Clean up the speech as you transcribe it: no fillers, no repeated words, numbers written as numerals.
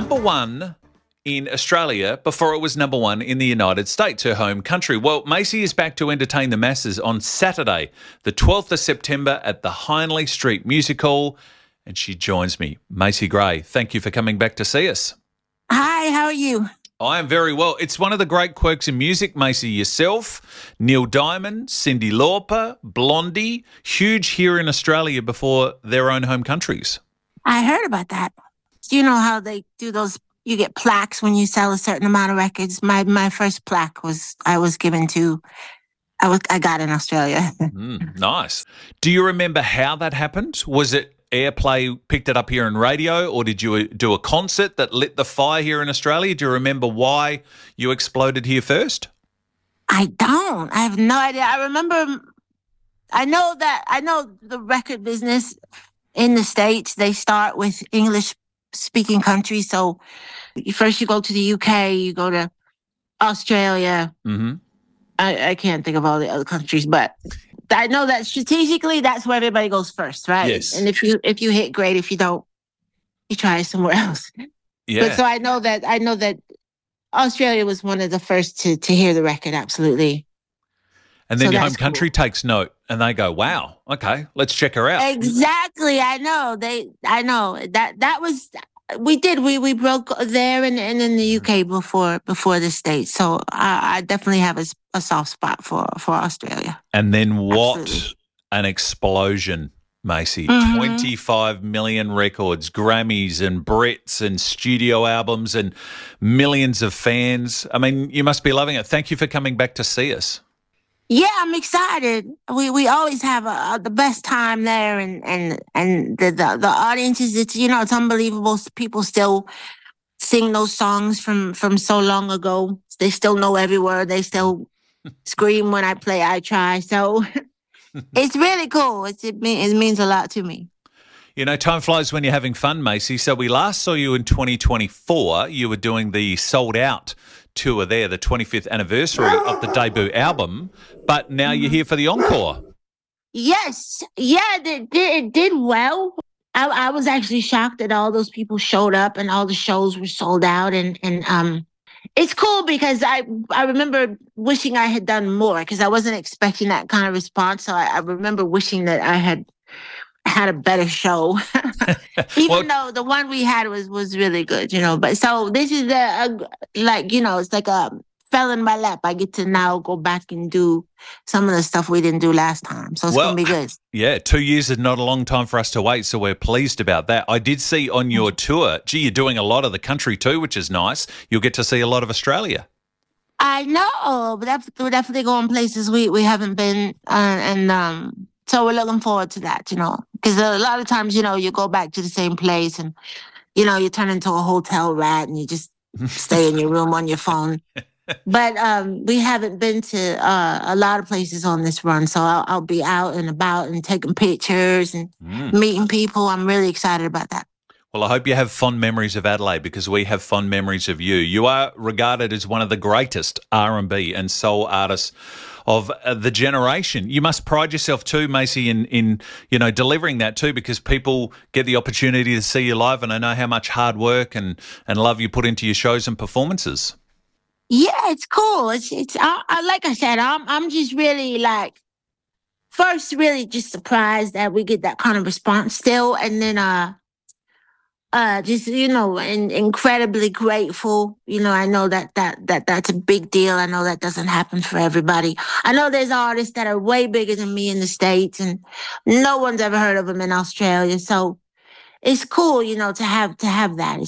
number one in Australia before it was number one in the United States, her home country. Well, Macy is back to entertain the masses on Saturday, the 12th of September at the Hindley Street Music Hall, and she joins me. Macy Gray, thank you for coming back to see us. Hi, how are you? I am very well. It's one of the great quirks in music, Macy, yourself, Neil Diamond, Cyndi Lauper, Blondie, huge here in Australia before their own home countries. I heard about that. You know how they do those, you get plaques when you sell a certain amount of records. My first plaque I got in Australia. Nice. Do you remember how that happened? Was it Airplay picked it up here in radio, or did you do a concert that lit the fire here in Australia? Do you remember why you exploded here first? I don't. I have no idea. I know the record business in the States, they start with English-speaking countries. So first you go to the UK, you go to Australia. Mm-hmm. I can't think of all the other countries, but I know that strategically that's where everybody goes first, right? Yes. And if you hit, great. If you don't, you try somewhere else. Yeah. But so I know that Australia was one of the first to hear the record, absolutely. And then So your that's home country takes note and they go, wow, okay, let's check her out. Exactly. I know. We broke there and in the UK before the States. So I definitely have a soft spot for Australia. And then what Absolutely. an explosion, Macy. Mhm. 25 million records, Grammys and Brits and studio albums and millions of fans. I mean, you must be loving it. Thank you for coming back to see us. Yeah, I'm excited. We always have the best time there, and the audiences. It's unbelievable. People still sing those songs from so long ago. They still know every word. They still scream when I play I Try. So it's really cool. It means a lot to me. You know, time flies when you're having fun, Macy. So we last saw you in 2024. You were doing the Sold Out tour there, the 25th anniversary of the debut album, but now you're here for the encore. Yes. Yeah, it did well. I was actually shocked that all those people showed up and all the shows were sold out. And it's cool because I remember wishing I had done more because I wasn't expecting that kind of response. So I remember wishing that I had a better show, even though the one we had was really good, But so this is it's like a fell in my lap. I get to now go back and do some of the stuff we didn't do last time. So it's going to be good. Yeah, 2 years is not a long time for us to wait, so we're pleased about that. I did see on your tour, you're doing a lot of the country too, which is nice. You'll get to see a lot of Australia. I know, but we're definitely going places we haven't been, so we're looking forward to that, because a lot of times, you go back to the same place and, you turn into a hotel rat and you just stay in your room on your phone. But we haven't been to a lot of places on this run, so I'll be out and about and taking pictures and meeting people. I'm really excited about that. Well, I hope you have fond memories of Adelaide because we have fond memories of you. You are regarded as one of the greatest R&B and soul artists of the generation. You must pride yourself too, Macy, in delivering that too, because people get the opportunity to see you live, and I know how much hard work and love you put into your shows and performances. Yeah, it's cool. It's like I said, I'm just really first really just surprised that we get that kind of response still, and then just and incredibly grateful. I know that's a big deal. I know that doesn't happen for everybody. I know there's artists that are way bigger than me in the States, and no one's ever heard of them in Australia. So it's cool, to have that.